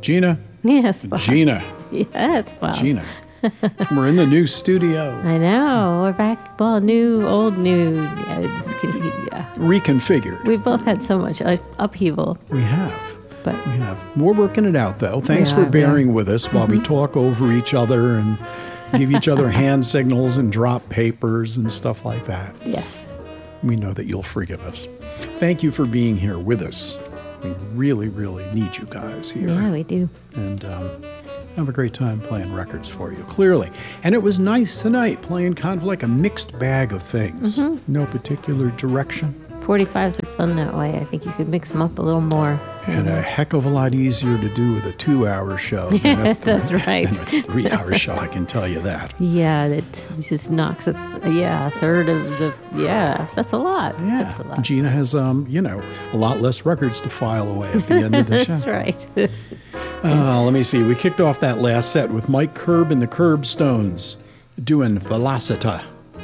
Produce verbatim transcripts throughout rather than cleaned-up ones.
Gina? Yes, Bob. Gina. Yeah, it's Bob. Gina. We're in the new studio. I know. We're back. Well, new, old, new. Yeah, it's, yeah. Reconfigured. We've both had so much uh, upheaval. We have. But We have. We're working it out, though. Thanks We for are, bearing yeah. with us while we talk over each other and give each other hand signals and drop papers and stuff like that. yes. We know that you'll forgive us. Thank you for being here with us. We really, really need you guys here. Yeah, we do. And um, have a great time playing records for you, clearly. And it was nice tonight playing kind of like a mixed bag of things. Mm-hmm. No particular direction. forty-fives are fun that way. I think you could mix them up a little more. And a heck of a lot easier to do with a two-hour show than a, That's right. than a three-hour show, I can tell you that. Yeah, it just knocks a, yeah, a third of the, yeah, that's a lot. Yeah. That's a lot. Gina has, um, you know, a lot less records to file away at the end of the show. That's right. Uh, let me see. We kicked off that last set with Mike Curb and the Curbstones doing Velocita.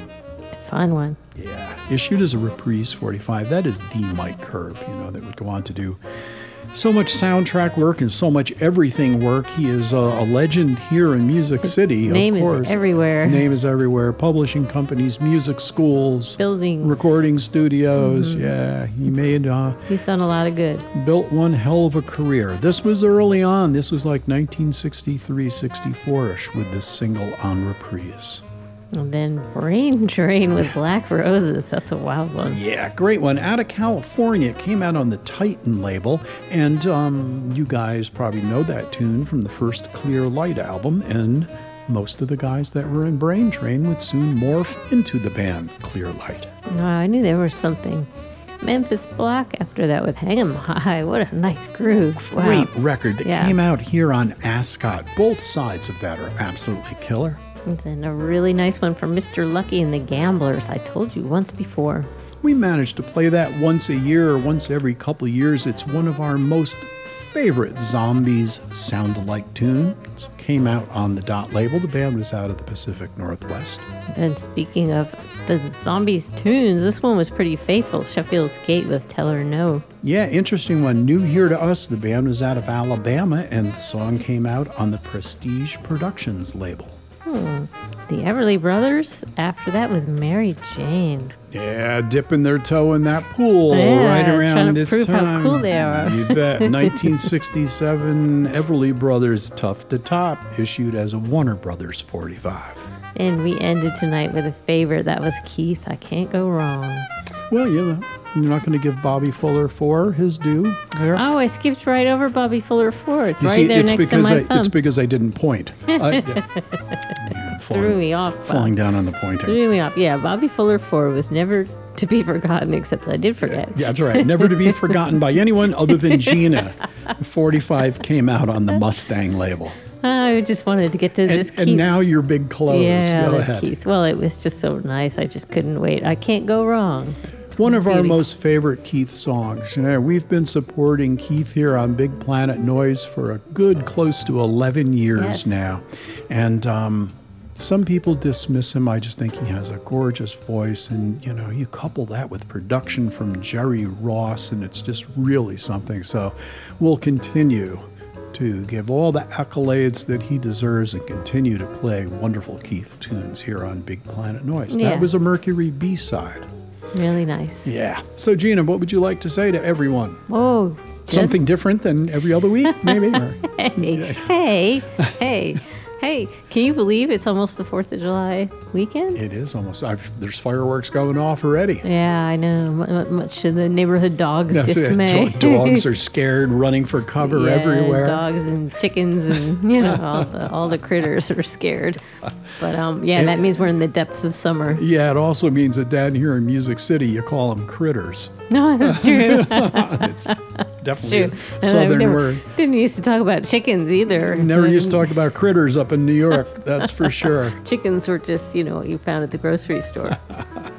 Fun one. Yeah. Issued as a Reprise forty-five. That is the Mike Curb, you know, that would go on to do so much soundtrack work and so much everything work. He is a, a legend here in Music City. Name of course. is everywhere. Name is everywhere. Publishing companies, music schools, Buildings. recording studios. Mm-hmm. Yeah. He made... Uh, He's done a lot of good. built one hell of a career. This was early on. This was like nineteen sixty-three, sixty-four-ish with this single on Reprise. And then Brain Drain with Black Roses. That's a wild one. Yeah, great one. Out of California. It came out on the Titan label. And um, you guys probably know that tune from the first Clear Light album. And most of the guys that were in Brain Drain would soon morph into the band Clear Light. No, I knew there was something. Memphis Black after that with Hang 'em High. What a nice groove. Wow. Great record that Yeah. came out here on Ascot. Both sides of that are absolutely killer. And then a really nice one from Mister Lucky and the Gamblers. I told you once before. We managed to play that once a year or once every couple of years. It's one of our most favorite Zombies sound-alike tunes. Came out on the Dot label. The band was out of the Pacific Northwest. And speaking of the Zombies tunes, this one was pretty faithful. Sheffield's Gate with Tell Her No. Yeah, interesting one. New here to us. The band was out of Alabama, and the song came out on the Prestige Productions label. Hmm. The Everly Brothers after that with Mary Jane. Yeah, dipping their toe in that pool Yeah, right trying around to this prove how time. cool they are. You bet. nineteen sixty-seven, Everly Brothers, Tough to Top, issued as a Warner Brothers forty-five. And we ended tonight with a favorite. That was Keith. I Can't Go Wrong. Well, you know, you're not going to give Bobby Fuller four his due there. Oh, I skipped right over Bobby Fuller four. It's You right see, there it's next to because my I, thumb. it's because I didn't point. I, yeah. Yeah, falling, Threw me off. Bob. falling down on the pointing. Threw me off. Yeah, Bobby Fuller four was never to be forgotten, except I did forget. Yeah, that's right. Never to be forgotten by anyone other than Gina. forty-five came out on the Mustang label. I just wanted to get to this And, Keith. and now your big close. yeah, Go the ahead. Keith. Well, it was just so nice. I just couldn't wait. I can't go wrong. One of our Beauty. most favorite Keith songs. You know, we've been supporting Keith here on Big Planet Noise for a good close to eleven years Yes. now. And um, some people dismiss him. I just think he has a gorgeous voice. And, you know, you couple that with production from Jerry Ross, and it's just really something. So we'll continue to give all the accolades that he deserves and continue to play wonderful Keith tunes here on Big Planet Noise. Yeah. That was a Mercury B-side. Really nice. Yeah. So, Gina, what would you like to say to everyone? Oh, just, Something different than every other week, maybe? Or, Hey, hey, hey, hey! Can you believe it's almost the Fourth of July weekend? it is almost. I've, there's fireworks going off already. Yeah, I know. Mu- Much to the neighborhood dogs' That's it. dismay. Do- Dogs are scared, running for cover yeah, everywhere. Dogs and chickens and you know all the, all the critters are scared. But um, yeah, that means we're in the depths of summer. Yeah, it also means that down here in Music City, you call them critters. No, that's true. It's definitely True. a southern never, word. Didn't used to talk about chickens either. Never used to And talk about critters up in New York, that's for sure. Chickens were just, you know, what you found at the grocery store.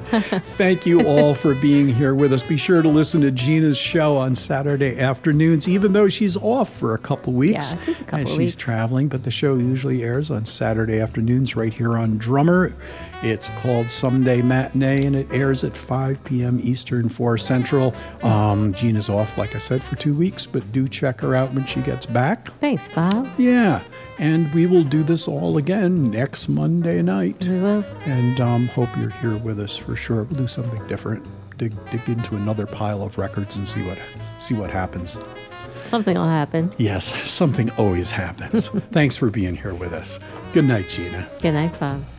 Thank you all for being here with us. Be sure to listen to Gina's show on Saturday afternoons, even though she's off for a couple weeks. Yeah, just a couple as of she's weeks. traveling, but the show usually airs on Saturday afternoons right here on Drummer. It's called Someday Matinee, and it airs at five p.m. Eastern, four Central. Um, Gina's off, like I said, for two weeks, but do check her out when she gets back. Thanks, Bob. Yeah, and we will do this all again next Monday night. We will. And um, hope you're here with us for sure. We'll do something different. Dig dig into another pile of records and see what see what happens. Something will happen. Yes, something always happens. Thanks for being here with us. Good night, Gina. Good night, Bob.